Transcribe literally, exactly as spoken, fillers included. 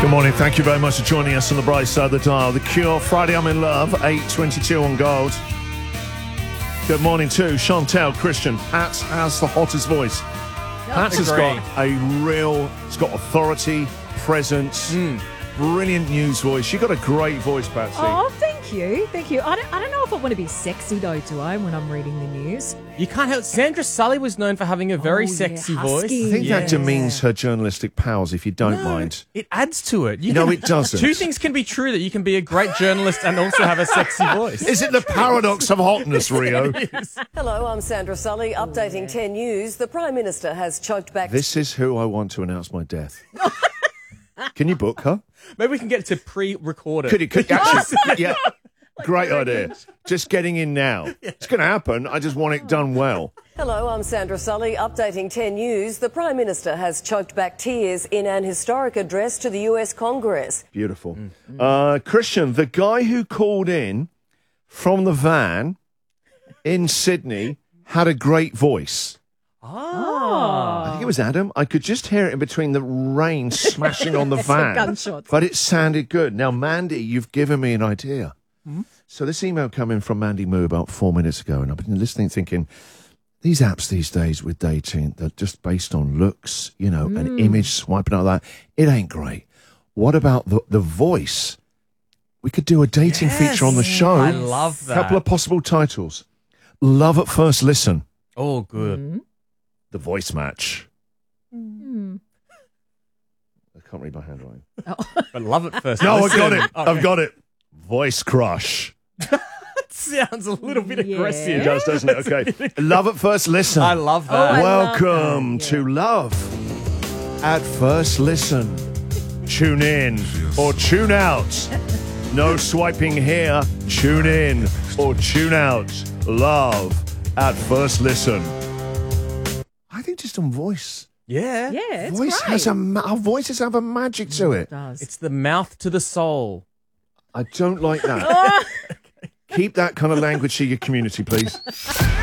Good morning. Thank you very much for joining us on the bright side of the dial. The Cure, Friday I'm in Love, eight twenty-two on Gold. Good morning to Chantel, Christian. Pat has the hottest voice. Pat has got a real, it's got authority, presence, mm. brilliant news voice. You've got a great voice, Patsy. Oh, thank you. Thank you. I don't, I don't know if I want to be sexy, though, do I, when I'm reading the news? You can't help. Sandra Sully was known for having a very oh, sexy yeah, voice. I think yeah. that demeans her journalistic powers, if you don't no, mind. It adds to it. You no, can, it doesn't. Two things can be true, that you can be a great journalist and also have a sexy voice. Is it the paradox of hotness, Rio? Hello, I'm Sandra Sully, updating ten News. The Prime Minister has choked back... This is who I want to announce my death. Can you book her? Maybe we can get it to pre-record it. Could you? Could, actually, yeah. Great idea. Just getting in now. It's going to happen. I just want it done well. Hello, I'm Sandra Sully, updating ten News. The Prime Minister has choked back tears in an historic address to the U S Congress. Beautiful. Mm. Uh, Christian, the guy who called in from the van in Sydney had a great voice. Ah. I think it was Adam. I could just hear it in between the rain smashing on the van. Gunshots. But it sounded good. Now, Mandy, you've given me an idea. Hmm? So this email came in from Mandy Moo about four minutes ago, and I've been listening thinking, these apps these days with dating, they're just based on looks, you know, mm. an image swiping like that. It ain't great. What about the, the voice? We could do a dating yes. feature on the show. I love that. A couple of possible titles. Love at First Listen. Oh, good. Mm. The voice match. Mm. I can't read my handwriting. Oh. But love at first. No, listen. I've got it. Okay. I've got it. Voice crush. That sounds a little bit yeah. aggressive. It does, doesn't it? Okay. Love at First Listen. I love that. Oh, I Welcome love that. to Love at First Listen. Tune in or tune out. No swiping here. Tune in or tune out. Love at First Listen. I think just on voice. Yeah. Yeah, it's voice great. has a ma- our voices have a magic to it. It does. It's the mouth to the soul. I don't like that. Keep that kind of language to your community, please.